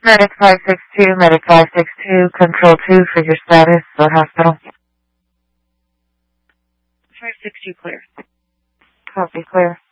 Medic 562, Medic 562, Control 2 for your status, the hospital. 562 clear. Copy, clear.